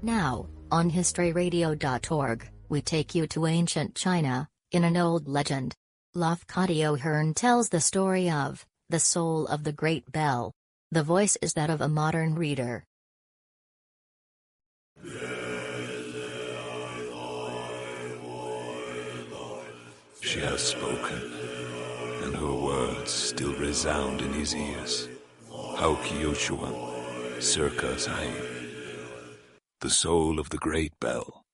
Now, on historyradio.org, we take you to ancient China, in an old legend. Lafcadio Hearn tells the story of the soul of the Great Bell. The voice is that of a modern reader. She has spoken, and her words still resound in his ears. Hao Qiuchuan, circa Zhang. The soul of the Great Bell.